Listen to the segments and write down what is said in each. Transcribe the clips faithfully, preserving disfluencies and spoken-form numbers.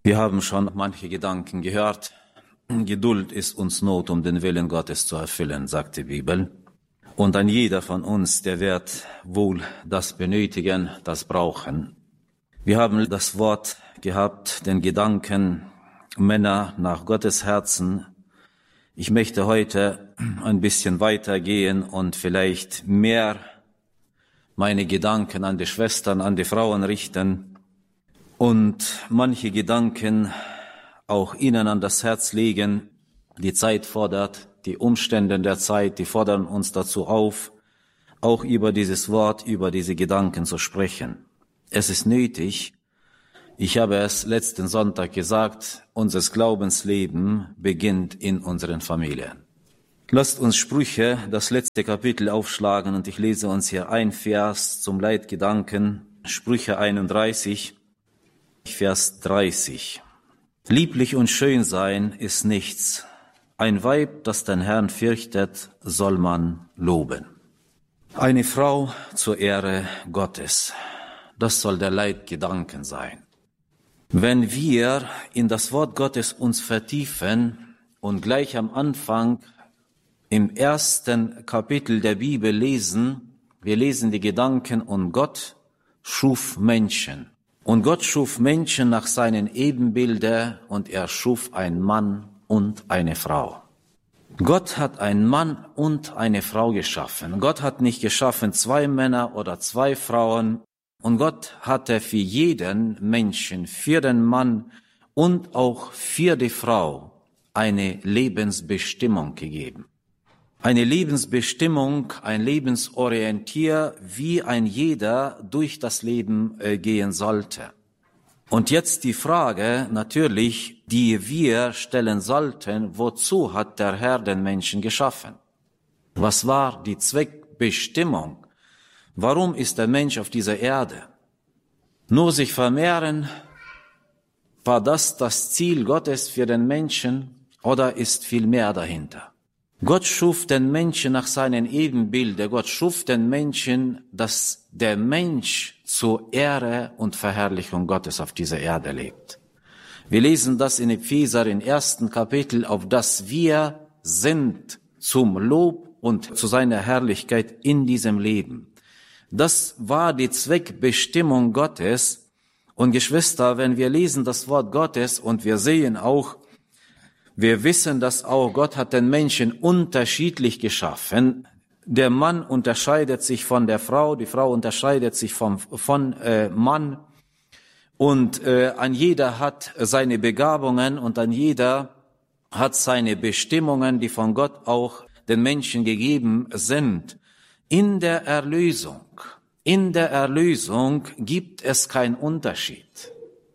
Wir haben schon manche Gedanken gehört. Geduld ist uns Not, um den Willen Gottes zu erfüllen, sagt die Bibel. Und ein jeder von uns, der wird wohl das benötigen, das brauchen. Wir haben das Wort gehabt, den Gedanken, Männer nach Gottes Herzen. Ich möchte heute ein bisschen weitergehen und vielleicht mehr meine Gedanken an die Schwestern, an die Frauen richten und manche Gedanken auch ihnen an das Herz legen. Die Zeit fordert, die Umstände der Zeit, die fordern uns dazu auf, auch über dieses Wort, über diese Gedanken zu sprechen. Es ist nötig, ich habe es letzten Sonntag gesagt, unser Glaubensleben beginnt in unseren Familien. Lasst uns Sprüche, das letzte Kapitel aufschlagen und ich lese uns hier ein Vers zum Leitgedanken, Sprüche einunddreißig, Vers dreißig. Lieblich und schön sein ist nichts. Ein Weib, das den Herrn fürchtet, soll man loben. Eine Frau zur Ehre Gottes. Das soll der Leitgedanken sein. Wenn wir in das Wort Gottes uns vertiefen und gleich am Anfang im ersten Kapitel der Bibel lesen, wir lesen die Gedanken, und Gott schuf Menschen. Und Gott schuf Menschen nach seinen Ebenbilder und er schuf einen Mann und eine Frau. Gott hat einen Mann und eine Frau geschaffen. Gott hat nicht geschaffen zwei Männer oder zwei Frauen. Und Gott hatte für jeden Menschen, für den Mann und auch für die Frau eine Lebensbestimmung gegeben. Eine Lebensbestimmung, ein Lebensorientier, wie ein jeder durch das Leben äh, gehen sollte. Und jetzt die Frage natürlich, die wir stellen sollten: Wozu hat der Herr den Menschen geschaffen? Was war die Zweckbestimmung? Warum ist der Mensch auf dieser Erde? Nur sich vermehren? War das das Ziel Gottes für den Menschen oder ist viel mehr dahinter? Gott schuf den Menschen nach seinen Ebenbildern. Gott schuf den Menschen, dass der Mensch zur Ehre und Verherrlichung Gottes auf dieser Erde lebt. Wir lesen das in Epheser im ersten Kapitel, auf das wir sind zum Lob und zu seiner Herrlichkeit in diesem Leben. Das war die Zweckbestimmung Gottes. Und Geschwister, wenn wir lesen das Wort Gottes und wir sehen auch, wir wissen, dass auch Gott hat den Menschen unterschiedlich geschaffen. Der Mann unterscheidet sich von der Frau, die Frau unterscheidet sich vom von äh, Mann. Und äh, ein jeder hat seine Begabungen und ein jeder hat seine Bestimmungen, die von Gott auch den Menschen gegeben sind. In der Erlösung, in der Erlösung gibt es keinen Unterschied.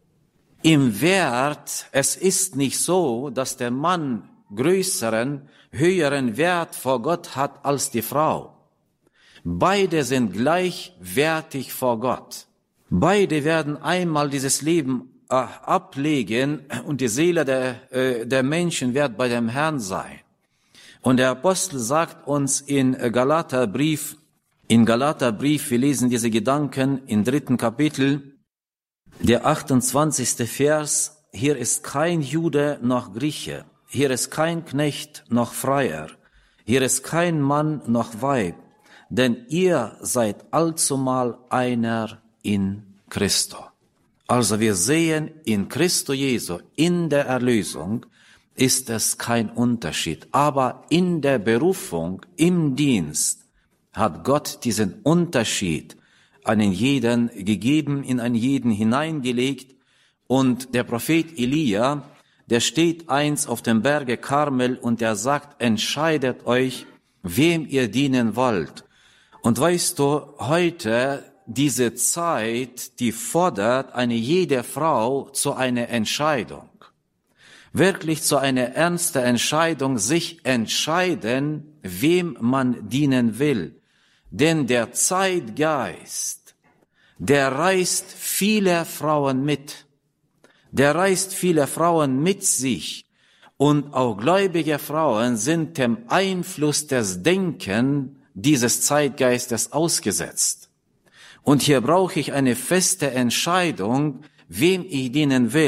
Im Wert, es ist nicht so, dass der Mann größeren, höheren Wert vor Gott hat als die Frau. Beide sind gleichwertig vor Gott. Beide werden einmal dieses Leben äh, ablegen und die Seele der, äh, der Menschen wird bei dem Herrn sein. Und der Apostel sagt uns in Galaterbrief, in Galaterbrief, wir lesen diese Gedanken im dritten Kapitel, der achtundzwanzigste Vers: Hier ist kein Jude noch Grieche, hier ist kein Knecht noch Freier, hier ist kein Mann noch Weib, denn ihr seid allzumal einer in Christo. Also wir sehen, in Christo Jesu, in der Erlösung, ist es kein Unterschied. Aber in der Berufung, im Dienst, hat Gott diesen Unterschied an jeden gegeben, in einen jeden hineingelegt. Und der Prophet Elia, der steht einst auf dem Berge Karmel und der sagt: Entscheidet euch, wem ihr dienen wollt. Und weißt du, heute, diese Zeit, die fordert eine jede Frau zu einer Entscheidung. Wirklich zu einer ernsten Entscheidung, sich entscheiden, wem man dienen will. Denn der Zeitgeist, der reißt viele Frauen mit. Der reißt viele Frauen mit sich. Und auch gläubige Frauen sind dem Einfluss des Denkens dieses Zeitgeistes ausgesetzt. Und hier brauche ich eine feste Entscheidung, wem ich dienen will.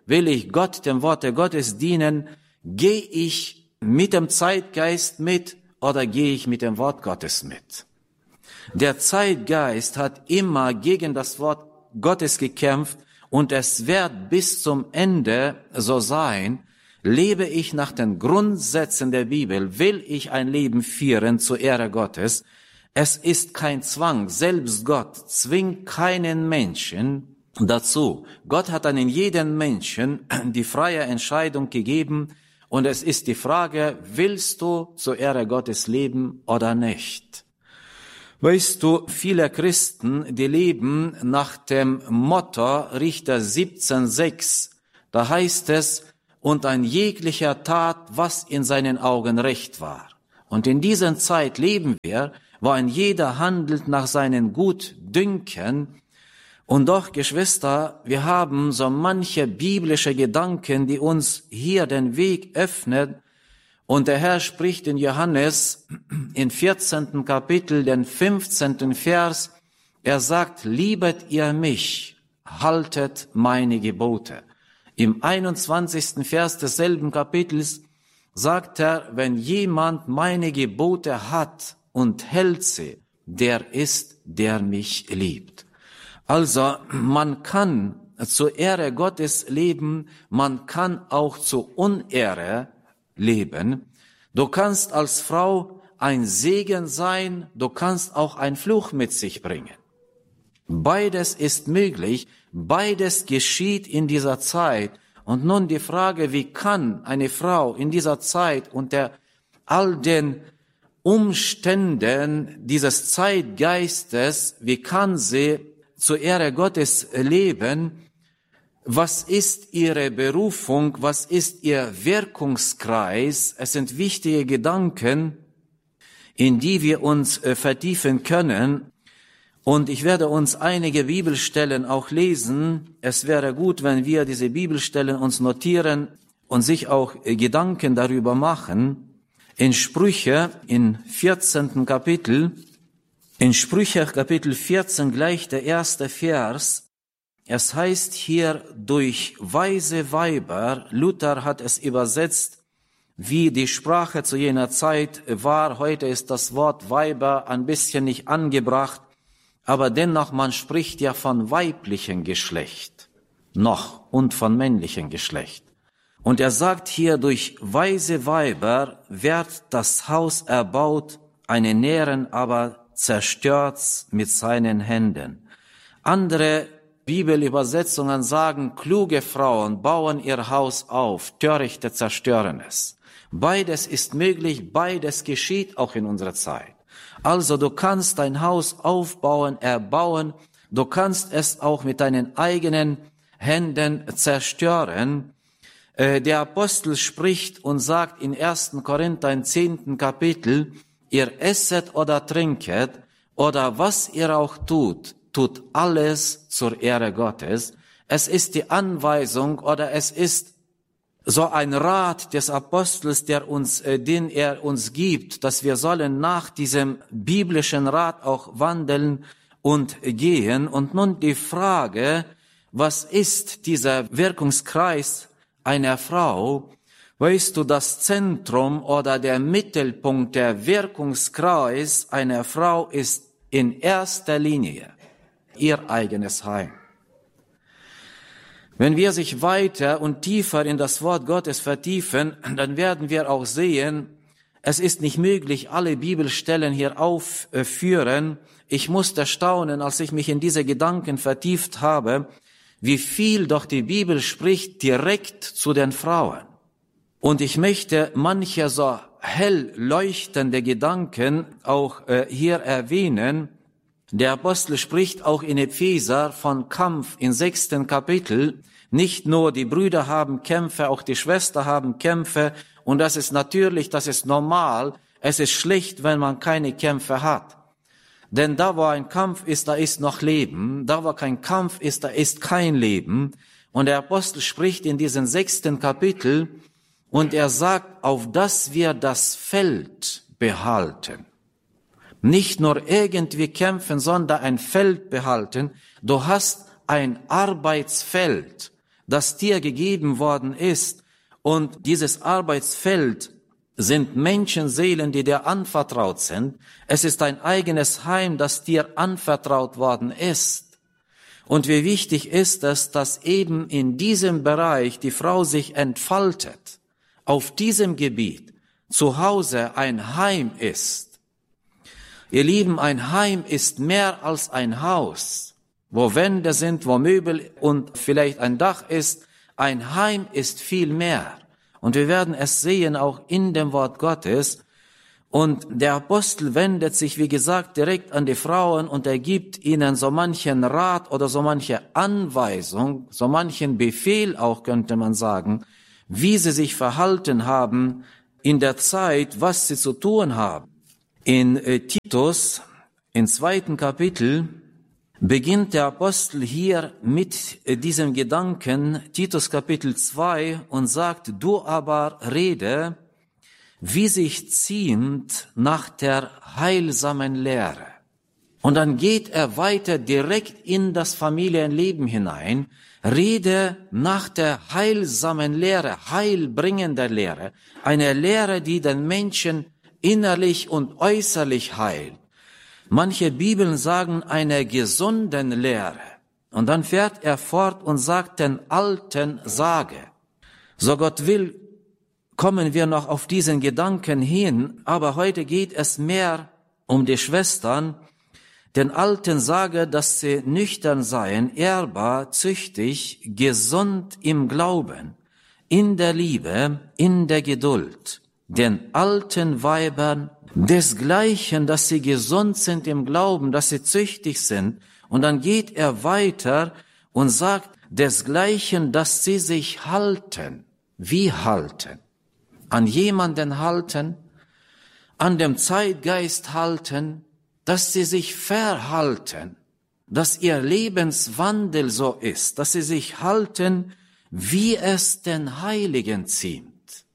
will ich Gott, dem Worte Gottes dienen, gehe ich mit dem Zeitgeist mit oder gehe ich mit dem Wort Gottes mit? Der Zeitgeist hat immer gegen das Wort Gottes gekämpft und es wird bis zum Ende so sein. Lebe ich nach den Grundsätzen der Bibel, will ich ein Leben führen zur Ehre Gottes. Es ist kein Zwang, selbst Gott zwingt keinen Menschen dazu. Gott hat einen jeden Menschen die freie Entscheidung gegeben und es ist die Frage, willst du zur Ehre Gottes leben oder nicht? Weißt du, viele Christen, die leben nach dem Motto Richter siebzehn sechs, da heißt es, und ein jeglicher tat, was in seinen Augen recht war. Und in dieser Zeit leben wir, wo ein jeder handelt nach seinen Gutdünken. Und doch, Geschwister, wir haben so manche biblische Gedanken, die uns hier den Weg öffnen. Und der Herr spricht in Johannes im vierzehnten Kapitel, den fünfzehnten Vers. Er sagt, liebet ihr mich, haltet meine Gebote. Im einundzwanzigsten Vers desselben Kapitels sagt er, wenn jemand meine Gebote hat und hält sie, der ist, der mich liebt. Also man kann zur Ehre Gottes leben, man kann auch zur Unehre leben. Du kannst als Frau ein Segen sein, du kannst auch ein Fluch mit sich bringen. Beides ist möglich, beides geschieht in dieser Zeit. Und nun die Frage, wie kann eine Frau in dieser Zeit unter all den Umständen dieses Zeitgeistes, wie kann sie zur Ehre Gottes leben? Was ist ihre Berufung? Was ist ihr Wirkungskreis? Es sind wichtige Gedanken, in die wir uns vertiefen können. Und ich werde uns einige Bibelstellen auch lesen. Es wäre gut, wenn wir diese Bibelstellen uns notieren und sich auch Gedanken darüber machen. In Sprüche, in vierzehnten Kapitel, in Sprüche Kapitel vierzehn gleich der erste Vers. Es heißt hier, durch weise Weiber, Luther hat es übersetzt, wie die Sprache zu jener Zeit war. Heute ist das Wort Weiber ein bisschen nicht angebracht. Aber dennoch, man spricht ja von weiblichem Geschlecht, noch, und von männlichem Geschlecht. Und er sagt hier, durch weise Weiber wird das Haus erbaut, eine Nähren aber zerstört's mit seinen Händen. Andere Bibelübersetzungen sagen, kluge Frauen bauen ihr Haus auf, Törichte zerstören es. Beides ist möglich, beides geschieht auch in unserer Zeit. Also du kannst dein Haus aufbauen, erbauen, du kannst es auch mit deinen eigenen Händen zerstören. Äh, der Apostel spricht und sagt in ersten Korinther im zehnten Kapitel, ihr esset oder trinket oder was ihr auch tut, tut alles zur Ehre Gottes. Es ist die Anweisung oder es ist so ein Rat des Apostels, der uns, äh, den er uns gibt, dass wir sollen nach diesem biblischen Rat auch wandeln und gehen. Und nun die Frage, was ist dieser Wirkungskreis einer Frau? Weißt du, das Zentrum oder der Mittelpunkt, der Wirkungskreis einer Frau ist in erster Linie ihr eigenes Heim. Wenn wir sich weiter und tiefer in das Wort Gottes vertiefen, dann werden wir auch sehen, es ist nicht möglich, alle Bibelstellen hier aufführen. Ich musste staunen, als ich mich in diese Gedanken vertieft habe, wie viel doch die Bibel spricht direkt zu den Frauen. Und ich möchte manche so hell leuchtende Gedanken auch äh, hier erwähnen. Der Apostel spricht auch in Epheser von Kampf im sechsten Kapitel. Nicht nur die Brüder haben Kämpfe, auch die Schwestern haben Kämpfe. Und das ist natürlich, das ist normal. Es ist schlecht, wenn man keine Kämpfe hat. Denn da, wo ein Kampf ist, da ist noch Leben. Da, wo kein Kampf ist, da ist kein Leben. Und der Apostel spricht in diesem sechsten Kapitel und er sagt, auf dass wir das Feld behalten. Nicht nur irgendwie kämpfen, sondern ein Feld behalten. Du hast ein Arbeitsfeld. das dir gegeben worden ist. Und dieses Arbeitsfeld sind Menschenseelen, die dir anvertraut sind. Es ist dein eigenes Heim, das dir anvertraut worden ist. Und wie wichtig ist es, dass eben in diesem Bereich die Frau sich entfaltet, auf diesem Gebiet zu Hause ein Heim ist. Ihr Lieben, ein Heim ist mehr als ein Haus, wo Wände sind, wo Möbel und vielleicht ein Dach ist. Ein Heim ist viel mehr. Und wir werden es sehen auch in dem Wort Gottes. Und der Apostel wendet sich, wie gesagt, direkt an die Frauen und er gibt ihnen so manchen Rat oder so manche Anweisung, so manchen Befehl auch, könnte man sagen, wie sie sich verhalten haben in der Zeit, was sie zu tun haben. In äh, Titus, im zweiten Kapitel, beginnt der Apostel hier mit äh, diesem Gedanken, Titus Kapitel zwei, und sagt, du aber rede, wie sich ziemt nach der heilsamen Lehre. Und dann geht er weiter direkt in das Familienleben hinein, rede nach der heilsamen Lehre, heilbringender Lehre, eine Lehre, die den Menschen innerlich und äußerlich heilt. Manche Bibeln sagen eine gesunden Lehre. Und dann fährt er fort und sagt den Alten sage. So Gott will, kommen wir noch auf diesen Gedanken hin, aber heute geht es mehr um die Schwestern. Den Alten sage, dass sie nüchtern seien, ehrbar, züchtig, gesund im Glauben, in der Liebe, in der Geduld. Den alten Weibern desgleichen, dass sie gesund sind im Glauben, dass sie züchtig sind. Und dann geht er weiter und sagt, desgleichen, dass sie sich halten. Wie halten? An jemanden halten, an dem Zeitgeist halten, dass sie sich verhalten, dass ihr Lebenswandel so ist, dass sie sich halten, wie es den Heiligen ziemt.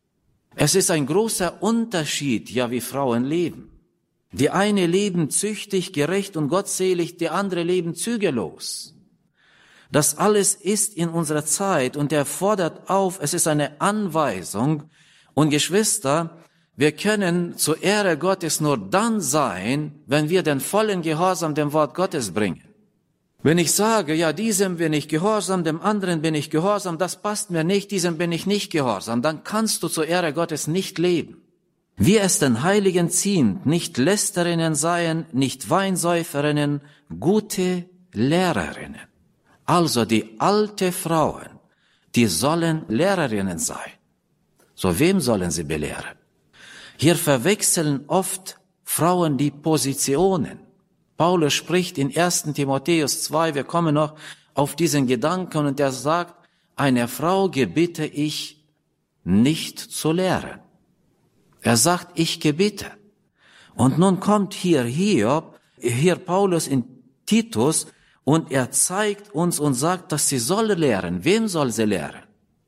Es ist ein großer Unterschied, ja, wie Frauen leben. Die eine leben züchtig, gerecht und gottselig, die andere leben zügellos. Das alles ist in unserer Zeit und er fordert auf, es ist eine Anweisung. Und Geschwister, wir können zur Ehre Gottes nur dann sein, wenn wir den vollen Gehorsam dem Wort Gottes bringen. Wenn ich sage, ja, diesem bin ich gehorsam, dem anderen bin ich gehorsam, das passt mir nicht, diesem bin ich nicht gehorsam, dann kannst du zur Ehre Gottes nicht leben. Wie es den Heiligen ziemt, nicht Lästerinnen seien, nicht Weinsäuferinnen, gute Lehrerinnen. Also die alte Frauen, die sollen Lehrerinnen sein. So wem sollen sie belehren? Hier verwechseln oft Frauen die Positionen. Paulus spricht in ersten Timotheus zwei, wir kommen noch auf diesen Gedanken, und er sagt, eine Frau gebiete ich nicht zu lehren. Er sagt, ich gebiete. Und nun kommt hier Hiob, hier Paulus in Titus, und er zeigt uns und sagt, dass sie soll lehren. Wem soll sie lehren?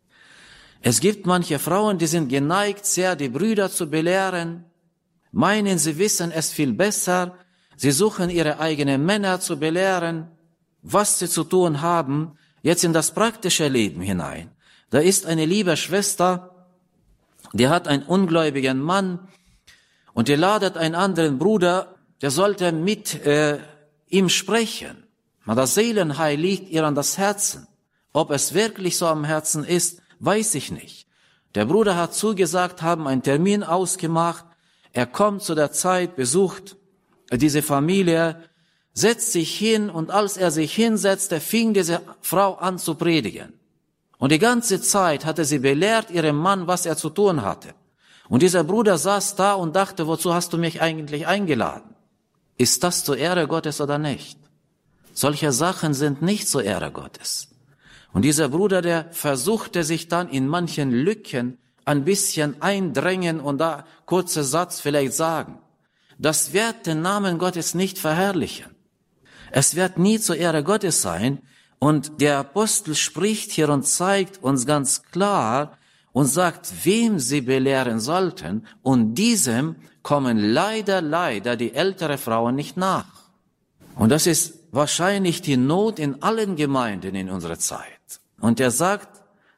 Es gibt manche Frauen, die sind geneigt, sehr die Brüder zu belehren, meinen, sie wissen es viel besser. Sie suchen ihre eigenen Männer zu belehren, was sie zu tun haben, jetzt in das praktische Leben hinein. Da ist eine liebe Schwester, die hat einen ungläubigen Mann und die ladet einen anderen Bruder, der sollte mit äh, ihm sprechen. Aber das Seelenheil liegt ihr an das Herzen. Ob es wirklich so am Herzen ist, weiß ich nicht. Der Bruder hat zugesagt, haben einen Termin ausgemacht. Er kommt zu der Zeit, besucht diese Familie, setzt sich hin, und als er sich hinsetzte, fing diese Frau an zu predigen. Und die ganze Zeit hatte sie belehrt ihrem Mann, was er zu tun hatte. Und dieser Bruder saß da und dachte, wozu hast du mich eigentlich eingeladen? Ist das zur Ehre Gottes oder nicht? Solche Sachen sind nicht zur Ehre Gottes. Und dieser Bruder, der versuchte sich dann in manchen Lücken ein bisschen eindrängen und da kurzer Satz vielleicht sagen. Das wird den Namen Gottes nicht verherrlichen. Es wird nie zur Ehre Gottes sein. Und der Apostel spricht hier und zeigt uns ganz klar und sagt, wem sie belehren sollten. Und diesem kommen leider, leider die ältere Frauen nicht nach. Und das ist wahrscheinlich die Not in allen Gemeinden in unserer Zeit. Und er sagt,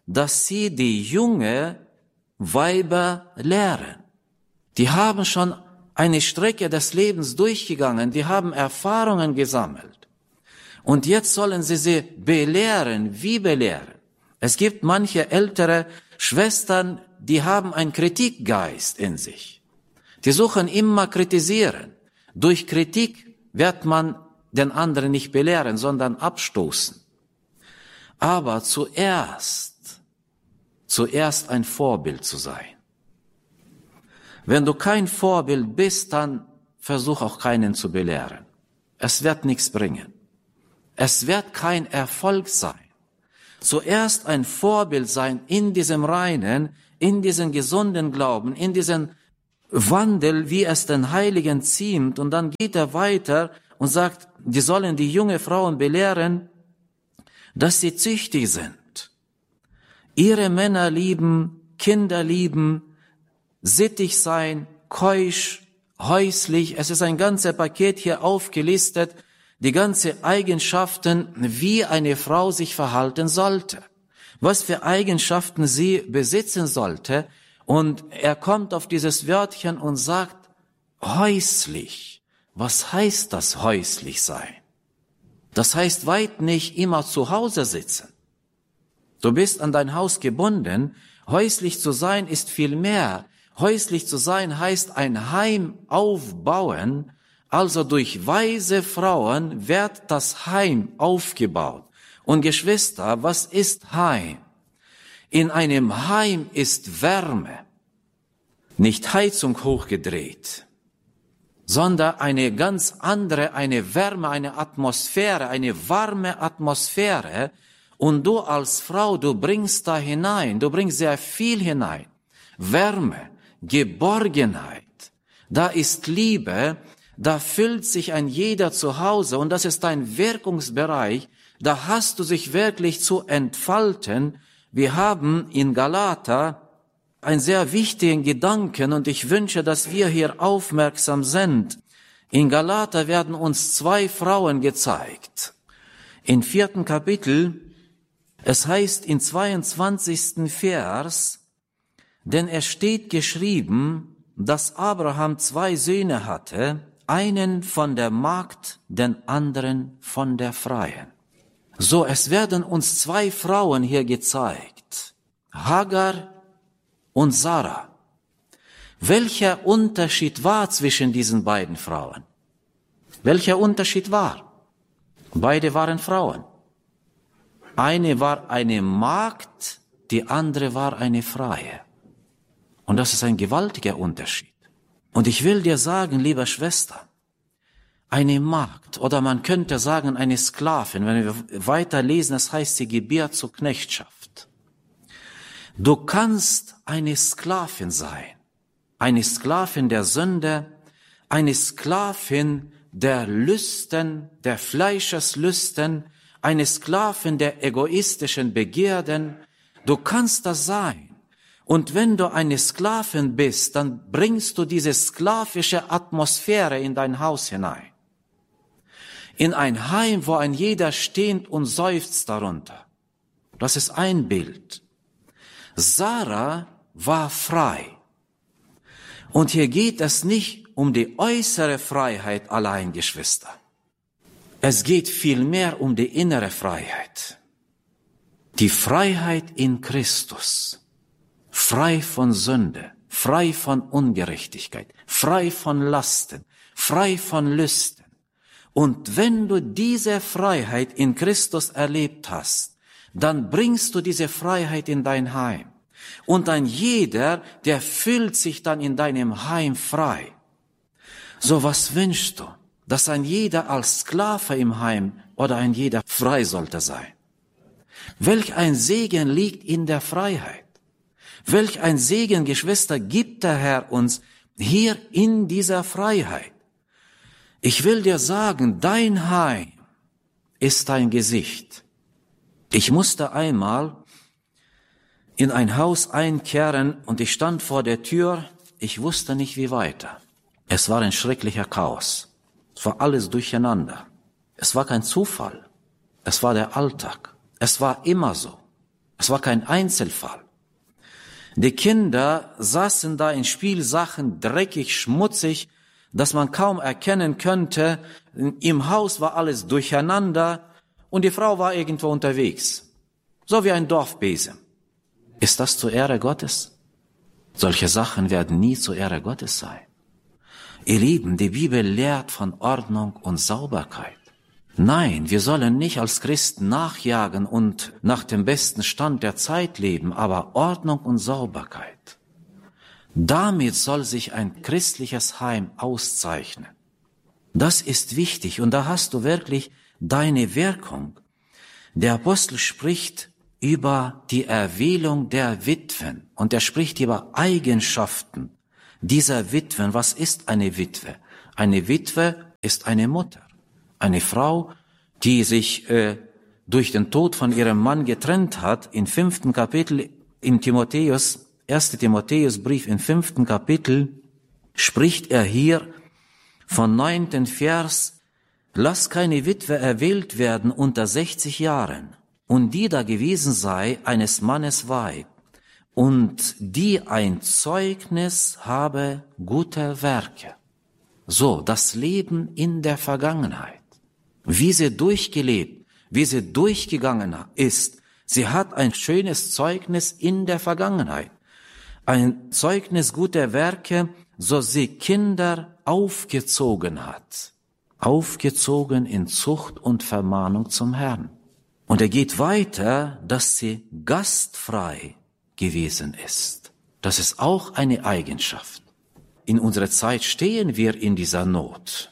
dass sie die junge Weiber lehren. Die haben schon eine Strecke des Lebens durchgegangen, die haben Erfahrungen gesammelt. Und jetzt sollen sie sie belehren. Wie belehren? Es gibt manche ältere Schwestern, die haben einen Kritikgeist in sich. Die suchen immer kritisieren. Durch Kritik wird man den anderen nicht belehren, sondern abstoßen. Aber zuerst, zuerst ein Vorbild zu sein. Wenn du kein Vorbild bist, dann versuch auch keinen zu belehren. Es wird nichts bringen. Es wird kein Erfolg sein. Zuerst ein Vorbild sein in diesem reinen, in diesem gesunden Glauben, in diesem Wandel, wie es den Heiligen ziemt. Und dann geht er weiter und sagt, die sollen die junge Frauen belehren, dass sie züchtig sind. Ihre Männer lieben, Kinder lieben, sittig sein, keusch, häuslich. Es ist ein ganzes Paket hier aufgelistet, die ganzen Eigenschaften, wie eine Frau sich verhalten sollte, was für Eigenschaften sie besitzen sollte. Und er kommt auf dieses Wörtchen und sagt, häuslich. Was heißt das, häuslich sein? Das heißt weit nicht immer zu Hause sitzen. Du bist an dein Haus gebunden. Häuslich zu sein ist viel mehr. Häuslich zu sein heißt ein Heim aufbauen. Also durch weise Frauen wird das Heim aufgebaut. Und Geschwister, was ist Heim? In einem Heim ist Wärme, nicht Heizung hochgedreht, sondern eine ganz andere, eine Wärme, eine Atmosphäre, eine warme Atmosphäre. Und du als Frau, du bringst da hinein, du bringst sehr viel hinein. Wärme, Geborgenheit, da ist Liebe, da fühlt sich ein jeder zu Hause und das ist dein Wirkungsbereich, da hast du sich wirklich zu entfalten. Wir haben in Galater einen sehr wichtigen Gedanken und ich wünsche, dass wir hier aufmerksam sind. In Galater werden uns zwei Frauen gezeigt. Im vierten Kapitel, es heißt in zweiundzwanzigsten Vers, denn es steht geschrieben, dass Abraham zwei Söhne hatte, einen von der Magd, den anderen von der Freien. So, es werden uns zwei Frauen hier gezeigt, Hagar und Sarah. Welcher Unterschied war zwischen diesen beiden Frauen? Welcher Unterschied war? Beide waren Frauen. Eine war eine Magd, die andere war eine Freie. Und das ist ein gewaltiger Unterschied. Und ich will dir sagen, liebe Schwester, eine Magd, oder man könnte sagen eine Sklavin, wenn wir weiterlesen, das heißt, sie gebiert zur Knechtschaft. Du kannst eine Sklavin sein, eine Sklavin der Sünde, eine Sklavin der Lüsten, der Fleischeslüsten, eine Sklavin der egoistischen Begierden. Du kannst das sein. Und wenn du eine Sklavin bist, dann bringst du diese sklavische Atmosphäre in dein Haus hinein. In ein Heim, wo ein jeder steht und seufzt darunter. Das ist ein Bild. Sarah war frei. Und hier geht es nicht um die äußere Freiheit allein, Geschwister. Es geht vielmehr um die innere Freiheit. Die Freiheit in Christus. Frei von Sünde, frei von Ungerechtigkeit, frei von Lasten, frei von Lüsten. Und wenn du diese Freiheit in Christus erlebt hast, dann bringst du diese Freiheit in dein Heim. Und ein jeder, der fühlt sich dann in deinem Heim frei. So, was wünschst du? Dass ein jeder als Sklave im Heim oder ein jeder frei sollte sein? Welch ein Segen liegt in der Freiheit? Welch ein Segen, Geschwister, gibt der Herr uns hier in dieser Freiheit. Ich will dir sagen, dein Heim ist dein Gesicht. Ich musste einmal in ein Haus einkehren und ich stand vor der Tür, ich wusste nicht wie weiter. Es war ein schrecklicher Chaos. Es war alles durcheinander. Es war kein Zufall. Es war der Alltag. Es war immer so. Es war kein Einzelfall. Die Kinder saßen da in Spielsachen, dreckig, schmutzig, dass man kaum erkennen könnte. Im Haus war alles durcheinander und die Frau war irgendwo unterwegs. So wie ein Dorfbesen. Ist das zur Ehre Gottes? Solche Sachen werden nie zur Ehre Gottes sein. Ihr Lieben, die Bibel lehrt von Ordnung und Sauberkeit. Nein, wir sollen nicht als Christen nachjagen und nach dem besten Stand der Zeit leben, aber Ordnung und Sauberkeit. Damit soll sich ein christliches Heim auszeichnen. Das ist wichtig und da hast du wirklich deine Wirkung. Der Apostel spricht über die Erwählung der Witwen und er spricht über Eigenschaften dieser Witwen. Was ist eine Witwe? Eine Witwe ist eine Mutter. Eine Frau, die sich äh, durch den Tod von ihrem Mann getrennt hat, im fünften Kapitel im Timotheus, erster Timotheusbrief im fünften Kapitel, spricht er hier von neunten Vers, lass keine Witwe erwählt werden unter sechzig Jahren, und die da gewesen sei eines Mannes Weib, und die ein Zeugnis habe guter Werke. So, das Leben in der Vergangenheit. Wie sie durchgelebt, wie sie durchgegangen ist. Sie hat ein schönes Zeugnis in der Vergangenheit. Ein Zeugnis guter Werke, so sie Kinder aufgezogen hat. Aufgezogen in Zucht und Vermahnung zum Herrn. Und er geht weiter, dass sie gastfrei gewesen ist. Das ist auch eine Eigenschaft. In unserer Zeit stehen wir in dieser Not.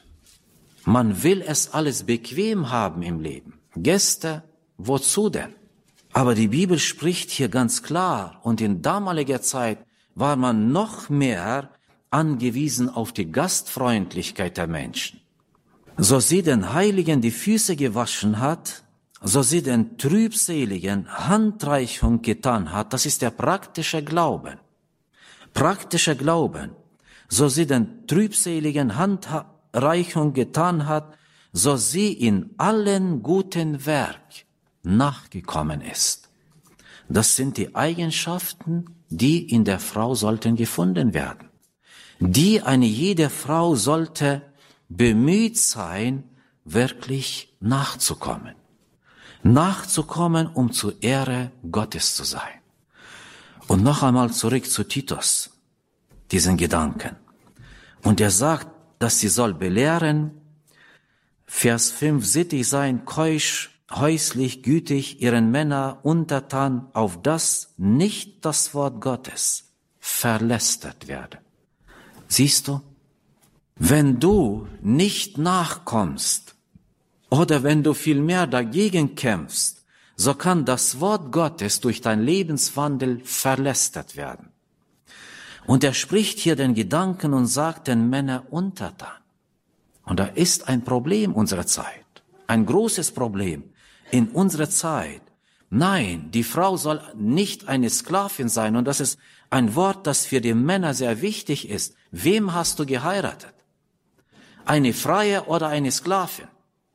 Man will es alles bequem haben im Leben. Gäste, wozu denn? Aber die Bibel spricht hier ganz klar, und in damaliger Zeit war man noch mehr angewiesen auf die Gastfreundlichkeit der Menschen. So sie den Heiligen die Füße gewaschen hat, so sie den Trübseligen Handreichung getan hat, das ist der praktische Glauben. Praktischer Glauben, so sie den Trübseligen Handreichung getan hat, so sie in allen guten Werk nachgekommen ist. Das sind die Eigenschaften, die in der Frau sollten gefunden werden. Die eine jede Frau sollte bemüht sein, wirklich nachzukommen. Nachzukommen, um zur Ehre Gottes zu sein. Und noch einmal zurück zu Titus, diesen Gedanken. Und er sagt, dass sie soll belehren, Vers fünf, sittig sein, keusch, häuslich, gütig, ihren Männer untertan, auf das nicht das Wort Gottes verlästert werde. Siehst du, wenn du nicht nachkommst oder wenn du vielmehr dagegen kämpfst, so kann das Wort Gottes durch dein Lebenswandel verlästert werden. Und er spricht hier den Gedanken und sagt den Männern untertan. Und da ist ein Problem unserer Zeit, ein großes Problem in unserer Zeit. Nein, die Frau soll nicht eine Sklavin sein, und das ist ein Wort, das für die Männer sehr wichtig ist. Wem hast du geheiratet? Eine Freie oder eine Sklavin?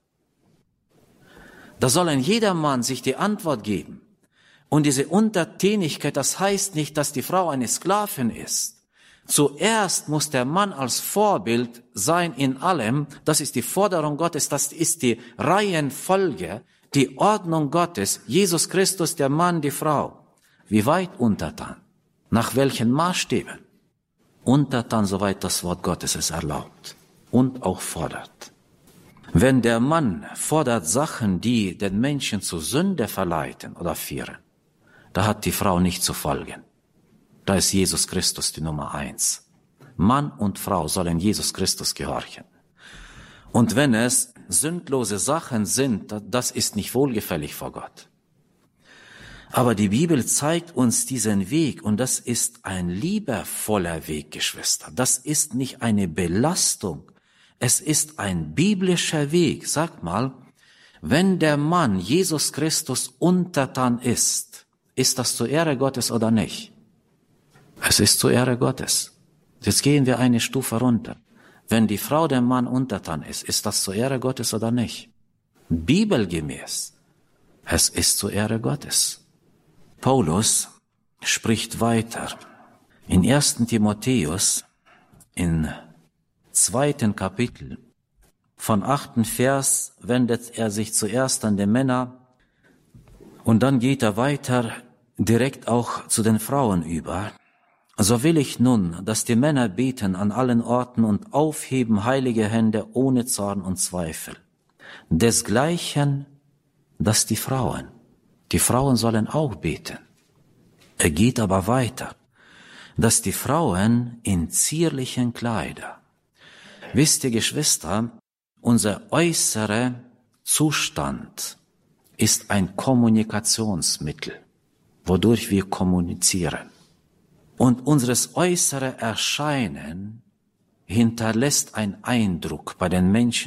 Da soll ein jeder Mann sich die Antwort geben. Und diese Untertänigkeit, das heißt nicht, dass die Frau eine Sklavin ist. Zuerst muss der Mann als Vorbild sein in allem. Das ist die Forderung Gottes, das ist die Reihenfolge, die Ordnung Gottes. Jesus Christus, der Mann, die Frau. Wie weit untertan? Nach welchen Maßstäben? Untertan, soweit das Wort Gottes es erlaubt und auch fordert. Wenn der Mann fordert Sachen, die den Menschen zu Sünde verleiten oder führen, da hat die Frau nicht zu folgen. Da ist Jesus Christus die Nummer eins. Mann und Frau sollen Jesus Christus gehorchen. Und wenn es sündlose Sachen sind, das ist nicht wohlgefällig vor Gott. Aber die Bibel zeigt uns diesen Weg, und das ist ein liebevoller Weg, Geschwister. Das ist nicht eine Belastung. Es ist ein biblischer Weg. Sag mal, wenn der Mann Jesus Christus untertan ist, ist das zur Ehre Gottes oder nicht? Es ist zur Ehre Gottes. Jetzt gehen wir eine Stufe runter. Wenn die Frau dem Mann untertan ist, ist das zur Ehre Gottes oder nicht? Bibelgemäß. Es ist zur Ehre Gottes. Paulus spricht weiter. In ersten Timotheus, in zweiten Kapitel, von achten Vers wendet er sich zuerst an die Männer und dann geht er weiter direkt auch zu den Frauen über. So will ich nun, dass die Männer beten an allen Orten und aufheben heilige Hände ohne Zorn und Zweifel. Desgleichen, dass die Frauen, die Frauen sollen auch beten. Er geht aber weiter, dass die Frauen in zierlichen Kleider. Wisst ihr, Geschwister, unser äußerer Zustand ist ein Kommunikationsmittel, wodurch wir kommunizieren. Und unseres äußere Erscheinen hinterlässt einen Eindruck bei den Menschen,